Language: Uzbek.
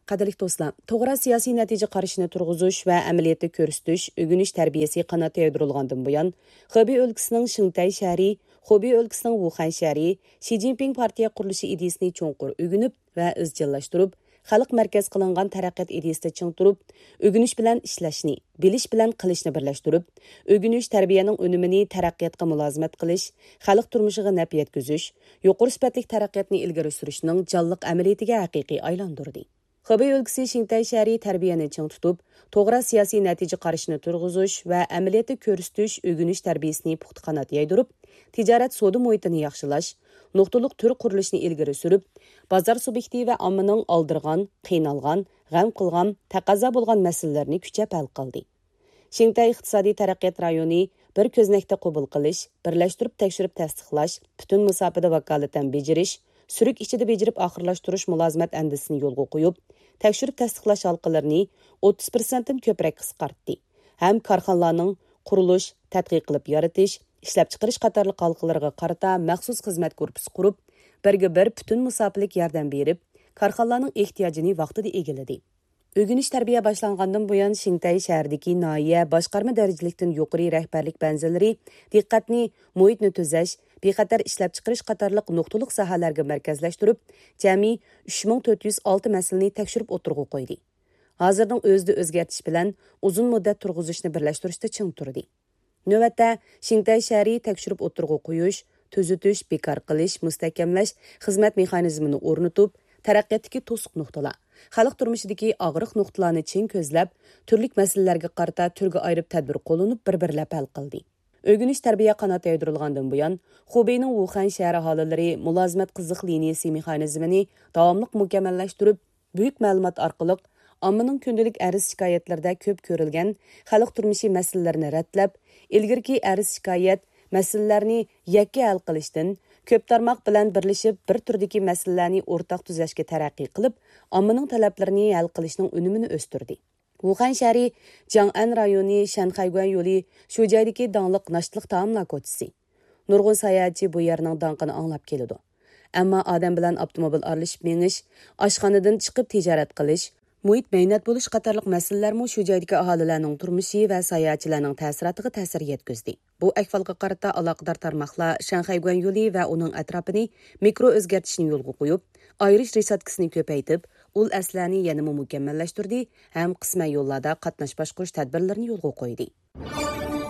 Qadrli do'stlar, to'g'ri siyosiy natija qarashini turg'izish va amaliyotda ko'rsatish, o'rganish tarbiyasi qanot yaydirilgandan buyon, Xubey o'lkasining Shingtay shahri, Xubey o'lkasining Wuhan shahri Xi Jinping partiya qurilishi ideyasini cho'nqur o'rganib va izchillashtirib, xalq markaz qilingan taraqqiyot ideyasida ching turib, o'rganish bilan ishlashni, bilish bilan qilishni birlashtirib, o'rganish tarbiyaning unumini taraqqiyotga mulozimat qilish, xalq turmushiga naf yetkazish, yuqori sifatli taraqqiyotni ilgari surishning jonliq amaliyatiga haqiqiy aylantirdi. Xubey o'lkasi Shingtay shahri tarbiyani ching tutib, to'g'ri siyosiy natija qarashini turg'izish va amaliyotda ko'rsatish, o'rganish tarbiyasini puxta qanot yaydirib, tijorat savdo muhitini yaxshilash, nuqtaliq tur qurilishini ilgari surib, bozor subyekti va ommaning oldirgan, qiynalgan, g'am qilgan, taqozo bo'lgan masalalarni kuchab hal qildi. Shingtay iqtisodiy taraqqiyot rayoni bir ko'znakda qabul qilish, birlashtirib tekshirib tasdiqlash, butun musofada vakolatan bejirish, surik ichida bejirib oxirlashtirish mulozimat andisini yo'lga qo'yib, tekshirib tasdiqlash halqalarini 30% dan ko'proq qisqartdi. Ham korxonalarning qurilish, tadqiq qilib yaratish, ishlab chiqarish qatorliq halqalarga qarata maxsus xizmat korpusi qurib, birga bir butun musofalik yordam berib, korxonalarning ehtiyojini vaqtida egiladi. O'rganish tarbiya boshlangandan buyon Shingtay shahridagi noya boshqarma darajalikdan yuqori rahbarlik banzalari diqqatni muhitni tuzash, bexatar ishlab chiqarish qatorliq nuqtaliq sohalarga markazlashtirib, jami 3406 masalani tekshirib o'tirg'i qo'ydi. Hozirning o'zida o'zgartish bilan uzun muddat turg'izishni birlashtirishda ching turdi. Navbatda Shingtay shahri tekshirib o'tirg'i qo'yish, tuzitish, bekor qilish, mustahkamlash xizmat mexanizmini o'rnatib, taraqqiyotdagi to'siq nuqtalar, xalq turmushidagi og'riq nuqtalarni chin ko'zlab, turli masalalarga qarata turga ayirib tadbir qo'llanib, bir-birlab hal qildi. O'rganish tarbiya qanoti yaydirilgandan buyon, Xubeyning Wuhan shahri aholilari mulozimat qiziq liniyasi mexanizmini davomli mukammallashtirib, buyuk ma'lumot orqali ommaning kundalik arz shikoyatlarida ko'p ko'rilgan xalq turmushi masalalarini ratlab, ilgirki arz shikoyat masalalarni yakka hal qilishdan ko'p tarmoq bilan birlashib bir turdagi masalalarni o'rtaq tuzashga taraqqiy qilib, ommaning talablarini hal qilishning unumini o'stirdi. Wuhan shahri Jiang'an rayoni Shanxayguan yo'li shu joydagi donliq nashliq taomlar ko'chasi. Nurg'un sayohatchi bu yerning donqini anglab keladi. Ammo odam bilan avtomobil aralashib menish, oshxonadan chiqib tijorat qilish, muhit mehnat bo'lish qatorliq masalalarmi shu joydagi aholilarning turmushi va sayohatchilarning ta'siriga ta'sir yetkazdi. Bu ahvolga qarata aloqador tarmoqlar Shanxayguan yo'li va uning atrofini mikro o'zgartishni yo'lga qo'yib, ayirish risotkasini ko'paytib, ul aslarni yanada mukammallashtirdi ham qisman yo'llarda qatnash boshqarish tadbirlarini yo'lga qo'ydi.